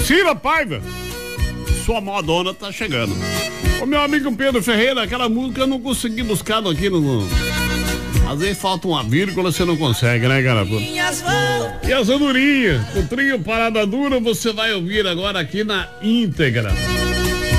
Cira Paiva, sua modona tá chegando. O meu amigo Pedro Ferreira, aquela música eu não consegui buscar aqui no... Às vezes falta uma vírgula, você não consegue, né, cara? E as andorinhas, o trio Parada Dura, você vai ouvir agora aqui na íntegra.